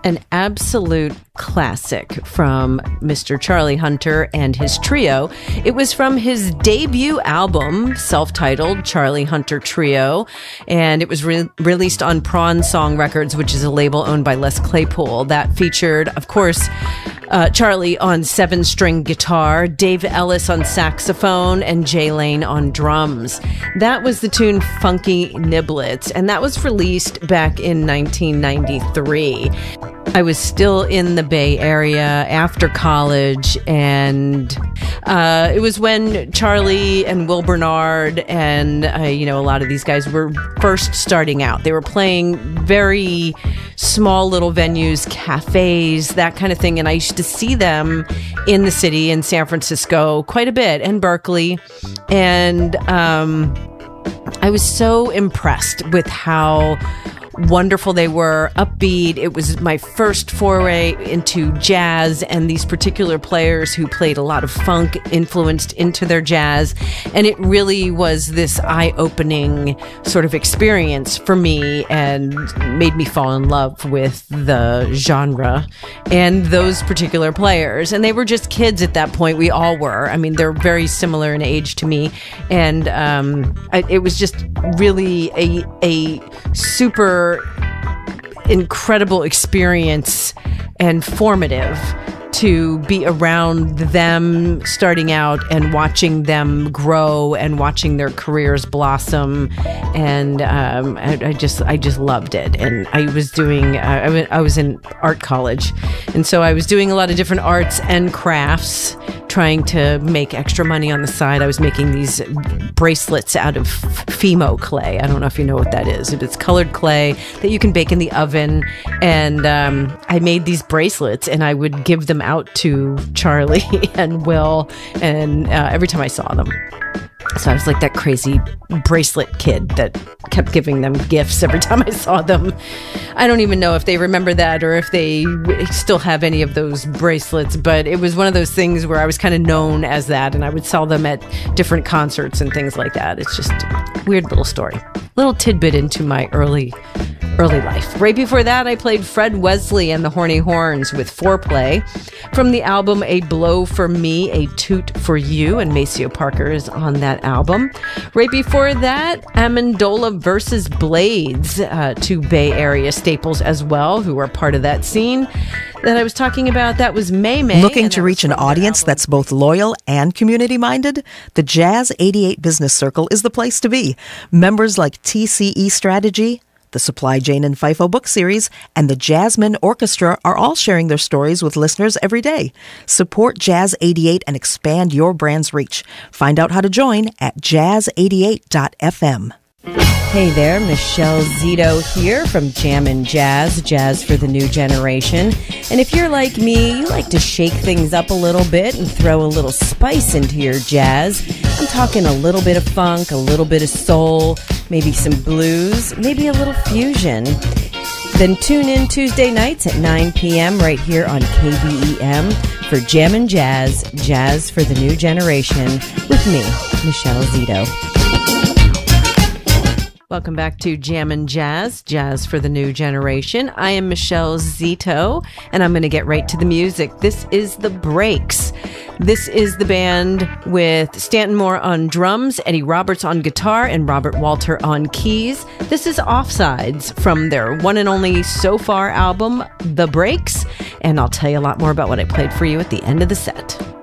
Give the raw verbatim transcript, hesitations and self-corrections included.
An absolute classic from Mister Charlie Hunter and his trio. It was from his debut album, self-titled Charlie Hunter Trio, and it was re- released on Prawn Song Records, which is a label owned by Les Claypool. That featured, of course, Uh, Charlie on seven-string guitar, Dave Ellis on saxophone, and Jay Lane on drums. That was the tune Funky Niblets, and that was released back in nineteen ninety-three. I was still in the Bay Area after college, and uh, it was when Charlie and Will Bernard and, uh, you know, a lot of these guys were first starting out. They were playing very small little venues, cafes, that kind of thing, and I used to see them in the city in San Francisco quite a bit, and Berkeley, and um, I was so impressed with how wonderful they were, upbeat. It was my first foray into jazz, and these particular players who played a lot of funk influenced into their jazz, and it really was this eye-opening sort of experience for me and made me fall in love with the genre and those particular players. And they were just kids at that point. We all were. I mean, they're very similar in age to me, and um, I, it was just really a a super incredible experience and formative to be around them starting out and watching them grow and watching their careers blossom, and um, I, I just I just loved it. And I was doing uh, I, w- I was in art college, and so I was doing a lot of different arts and crafts, trying to make extra money on the side. I was making these bracelets out of Fimo clay. I don't know if you know what that is. It's colored clay that you can bake in the oven. And um, I made these bracelets, and I would give them out to Charlie and Will, and uh, every time I saw them. So I was like that crazy bracelet kid that kept giving them gifts every time I saw them. I don't even know if they remember that or if they still have any of those bracelets, but it was one of those things where I was kind of known as that, and I would sell them at different concerts and things like that. It's just a weird little story. Little tidbit into my early early life. Right before that, I played Fred Wesley and the Horny Horns with Foreplay from the album A Blow for Me, A Toot for You, and Maceo Parker is on that album. Right before that, Amendola versus Blades, uh, two Bay Area staples as well, who are part of that scene that I was talking about. That was May May. Looking to reach an audience that's both loyal and community-minded? The Jazz eighty-eight Business Circle is the place to be. Members like T C E Strategy, the Supply Jane and FIFO book series, and the Jasmine Orchestra are all sharing their stories with listeners every day. Support Jazz eighty-eight and expand your brand's reach. Find out how to join at jazz eighty-eight dot f m. Hey there, Michelle Zito here from Jammin' Jazz, Jazz for the New Generation. And if you're like me, you like to shake things up a little bit and throw a little spice into your jazz. I'm talking a little bit of funk, a little bit of soul, maybe some blues, maybe a little fusion. Then tune in Tuesday nights at nine p.m. right here on K B E M for Jammin' Jazz, Jazz for the New Generation with me, Michelle Zito. Welcome back to Jammin' Jazz, Jazz for the New Generation. I am Michelle Zito, and I'm going to get right to the music. This is The Breaks. This is the band with Stanton Moore on drums, Eddie Roberts on guitar, and Robert Walter on keys. This is Offsides from their one and only so far album, The Breaks, and I'll tell you a lot more about what I played for you at the end of the set.